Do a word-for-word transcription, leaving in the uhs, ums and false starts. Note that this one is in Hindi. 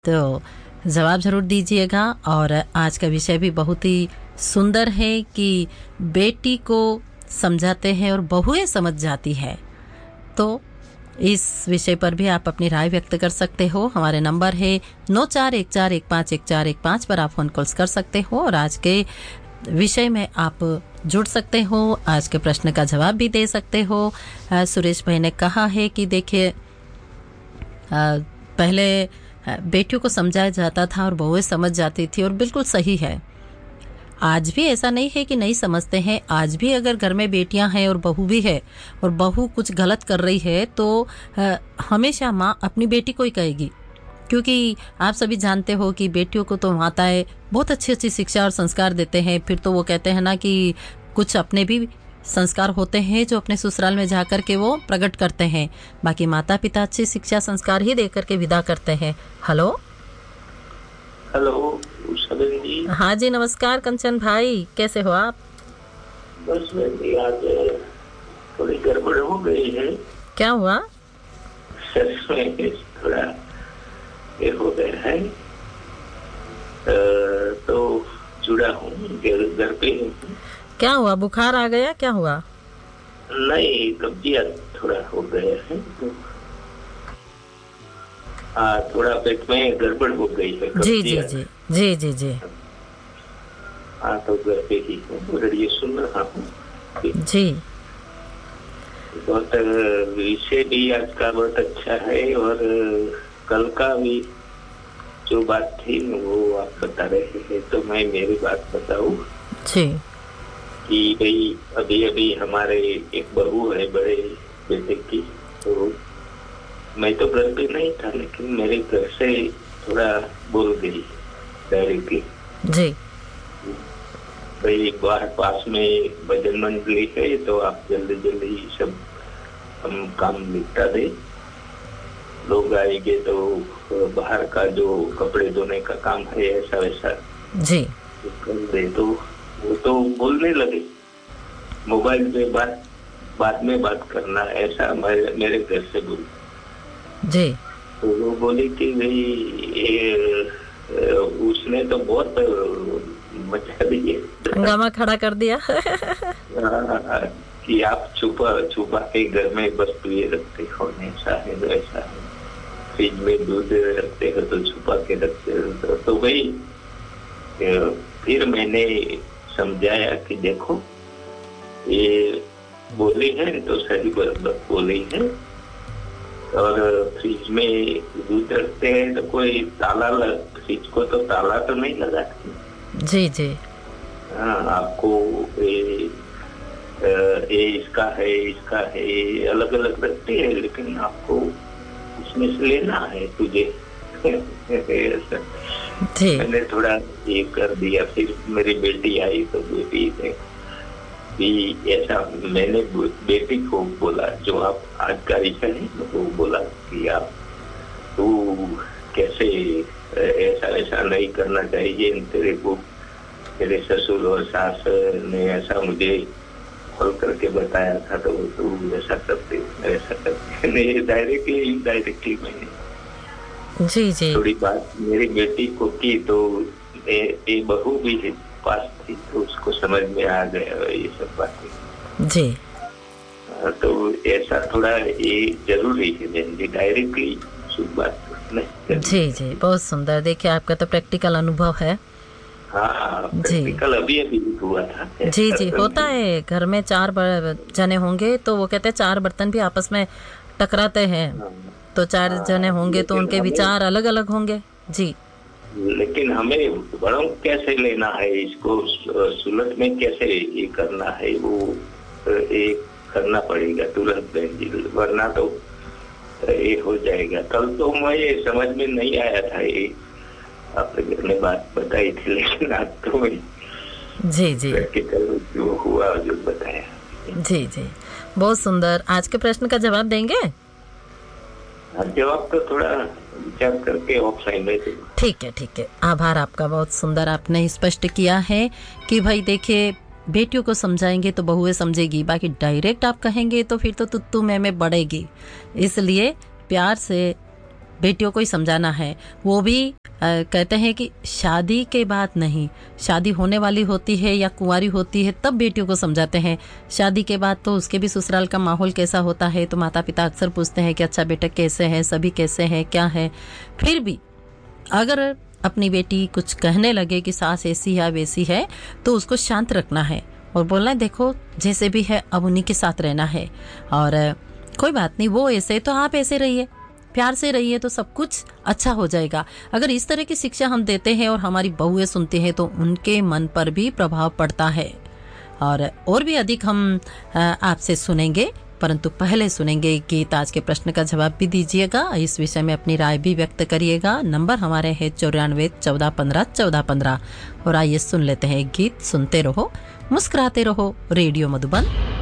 तो जवाब ज़रूर दीजिएगा। और आज का विषय भी बहुत ही सुंदर है कि बेटी को समझाते हैं और बहुएं समझ जाती है। तो इस विषय पर भी आप अपनी राय व्यक्त कर सकते हो। हमारे नंबर है नौ चार एक चार एक पाँच एक चार एक पाँच पर आप फोन कॉल्स कर सकते हो और आज के विषय में आप जुड़ सकते हो, आज के प्रश्न का जवाब भी दे सकते हो। सुरेश भाई ने कहा है कि देखिए पहले बेटियों को समझाया जाता था और बहुएं समझ जाती थी, और बिल्कुल सही है। आज भी ऐसा नहीं है कि नहीं समझते हैं। आज भी अगर घर में बेटियां हैं और बहू भी है और बहू कुछ गलत कर रही है तो हमेशा माँ अपनी बेटी को ही कहेगी, क्योंकि आप सभी जानते हो कि बेटियों को तो माताएं बहुत अच्छी अच्छी शिक्षा और संस्कार देते हैं। फिर तो वो कहते हैं ना कि कुछ अपने भी संस्कार होते हैं जो अपने ससुराल में जाकर के वो प्रकट करते हैं। बाकी माता पिता अच्छी शिक्षा संस्कार ही देकर के विदा करते हैं। हेलो हेलो उषा जी। हाँ जी नमस्कार कंचन भाई, कैसे हो आप? बस मेरी आज थोड़ी गड़बड़ हो गई है। क्या हुआ? सच में थोड़ा ये हो गया है, तो जुड़ा हूँ घर पे। क्या हुआ, बुखार आ गया, क्या हुआ? नहीं, कब्जियत थोड़ा हो गया है, तो हाँ थोड़ा पेट में गड़बड़ हो गई है। जी जी जी जी जी जी हाँ तो घर पे ही हूँ, रेडियो सुन रहा हूँ जी। बहुत विषय भी आज का बहुत अच्छा है, और कल का भी जो बात थी वो आप बता रहे हैं, तो मैं मेरी बात बताऊं जी कि भाई अभी अभी हमारे एक बहू है बड़े बेटे की, तो मैं तो घर पे नहीं था, लेकिन मेरे घर से थोड़ा बोल गई डायरेक्टली जी भाई बाहर पास में भजन मंडली है, तो आप जल्दी जल्दी सब हम काम निपटा दे, लोग आएंगे तो बाहर का जो कपड़े धोने का काम है ऐसा वैसा जी कर दे। तो वो तो बोलने लगे मोबाइल पे बात बाद में बात करना, ऐसा मेरे घर से बोल जी। तो वो बोली कि भाई उसने तो बहुत मचा दिए, हंगामा खड़ा कर दिया कि आप छुपा छुपा के घर में वस्तु ये रखते हो, ऐसा है वैसा है, फ्रिज में दूध रखते हो तो छुपा के रखते हो। तो भाई फिर मैंने समझाया कि देखो ये बोली है तो सही बोली है, और फ्रिज में दूध रखते हैं तो कोई ताला लग, फ्रिज को तो ताला तो नहीं लगाते। जी जी हाँ आपको ये, ये इसका है इसका है अलग अलग रखते हैं, लेकिन आपको उसमें से लेना है तुझे मैंने थोड़ा ये कर दिया। फिर मेरी बेटी आई तो बेटी ने भी ऐसा, मैंने बेटी को बोला जो आप आज का विषय है तो बोला कि आप तू कैसे ऐसा ऐसा नहीं करना चाहिए, तेरे को तेरे ससुर और सास ने ऐसा मुझे कॉल करके बताया था, तो तू ऐसा करते ऐसा करते नहीं, डायरेक्टली इनडायरेक्टली मैंने जी जी थोड़ी बात मेरी बेटी को की, तो ये बहू भी पास थी तो उसको समझ में आ गया ये सब बातें जी। तो ऐसा थोड़ा ये जरूरी है डायरेक्टली शुभ बात नहीं। जी जी बहुत सुंदर। देखिए आपका तो प्रैक्टिकल अनुभव है। हाँ प्रैक्टिकल अभी अभी हुआ था। जी जी होता है, घर में चार जने होंगे तो वो कहते हैं चार बर्तन भी आपस में टकराते हैं, तो चार जने होंगे तो उनके विचार अलग अलग होंगे। जी लेकिन हमें बड़ों कैसे लेना है इसको, सुलट में कैसे ये करना है, वो ये करना पड़ेगा तुरंत, वरना तो ये हो जाएगा। कल तो मुझे समझ में नहीं आया था, ये आपने घर में बात बताई थी, लेकिन आज तो मैं जी जी जो हुआ जो बताया। जी जी बहुत सुंदर। आज के प्रश्न का जवाब देंगे? जवाब तो थोड़ा विचार करके ऑफलाइन में। ठीक है ठीक है, आभार आपका, बहुत सुंदर आपने स्पष्ट किया है कि भाई देखिए बेटियों को समझाएंगे तो बहुएं समझेगी, बाकी डायरेक्ट आप कहेंगे तो फिर तो तुत्तू में में बढ़ेगी। इसलिए प्यार से बेटियों को ही समझाना है। वो भी आ, कहते हैं कि शादी के बाद नहीं, शादी होने वाली होती है या कुंवारी होती है तब बेटियों को समझाते हैं। शादी के बाद तो उसके भी ससुराल का माहौल कैसा होता है, तो माता पिता अक्सर पूछते हैं कि अच्छा बेटा कैसे है, सभी कैसे हैं, क्या है। फिर भी अगर अपनी बेटी कुछ कहने लगे कि सास ऐसी है वैसी है, तो उसको शांत रखना है और बोलना है देखो जैसे भी है अब उन्हीं के साथ रहना है, और कोई बात नहीं, वो ऐसे तो आप ऐसे रहिए, प्यार से रहिए, तो सब कुछ अच्छा हो जाएगा। अगर इस तरह की शिक्षा हम देते हैं और हमारी बहुएं सुनती हैं तो उनके मन पर भी प्रभाव पड़ता है। और और भी अधिक हम आपसे सुनेंगे, परंतु पहले सुनेंगे गीत। आज के प्रश्न का जवाब भी दीजिएगा, इस विषय में अपनी राय भी व्यक्त करिएगा। नंबर हमारे है चौरानवे चौदह पंद्रह चौदह पंद्रह। और आइए सुन लेते हैं गीत। सुनते रहो, मुस्कुराते रहो, रेडियो मधुबन